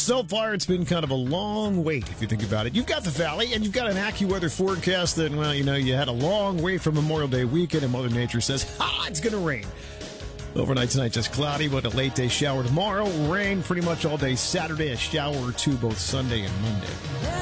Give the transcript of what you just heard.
So far, it's been kind of a long wait, if you think about it. You've got the valley, and you've got an AccuWeather forecast that, well, you had a long wait from Memorial Day weekend, and Mother Nature says, it's going to rain. Overnight tonight, just cloudy, but a late day shower tomorrow. Rain pretty much all day Saturday, a shower or two both Sunday and Monday.